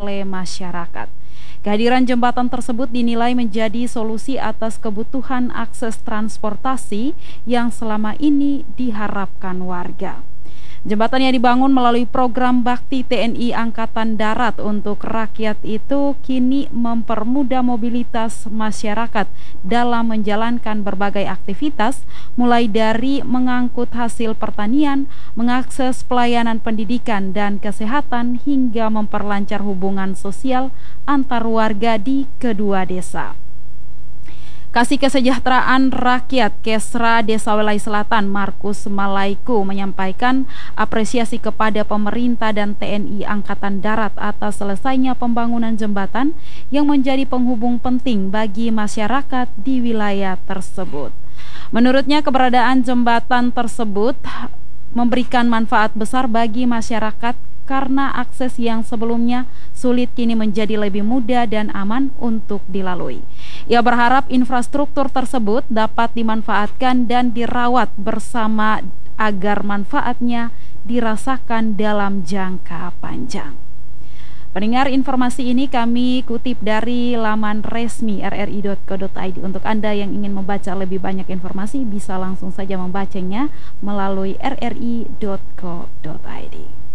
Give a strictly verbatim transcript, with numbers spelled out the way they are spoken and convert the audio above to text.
oleh masyarakat. Kehadiran jembatan tersebut dinilai menjadi solusi atas kebutuhan akses transportasi yang selama ini diharapkan warga. Jembatan yang dibangun melalui program Bakti T N I Angkatan Darat untuk rakyat itu kini mempermudah mobilitas masyarakat dalam menjalankan berbagai aktivitas, mulai dari mengangkut hasil pertanian, mengakses pelayanan pendidikan dan kesehatan, hingga memperlancar hubungan sosial antar warga di kedua desa. Kasih Kesejahteraan Rakyat Kesra Desa Welai Selatan Markus Malaiku menyampaikan apresiasi kepada pemerintah dan T N I Angkatan Darat atas selesainya pembangunan jembatan yang menjadi penghubung penting bagi masyarakat di wilayah tersebut. Menurutnya, keberadaan jembatan tersebut memberikan manfaat besar bagi masyarakat karena akses yang sebelumnya sulit kini menjadi lebih mudah dan aman untuk dilalui. Ia berharap infrastruktur tersebut dapat dimanfaatkan dan dirawat bersama agar manfaatnya dirasakan dalam jangka panjang. Pendengar, informasi ini kami kutip dari laman resmi r r i dot co dot i d. Untuk Anda yang ingin membaca lebih banyak informasi, bisa langsung saja membacanya melalui r r i dot co dot i d.